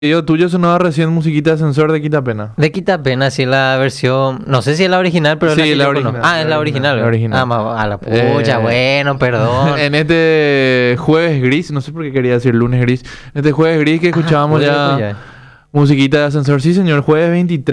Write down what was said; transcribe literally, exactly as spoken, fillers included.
Yo, tuyo sonaba recién musiquita de ascensor de Quitapena. De Quitapena, sí, la versión. No sé si es la original, pero Sí, es la, que la yo original, conozco. Ah, la es la original, original. la ¿verdad? original. Ah, ma- a la pucha, Eh, bueno, perdón. En este jueves gris, no sé por qué quería decir lunes gris. En este jueves gris que Ah, escuchábamos jueves, ya ya. musiquita de ascensor. Sí, señor, jueves veintitrés.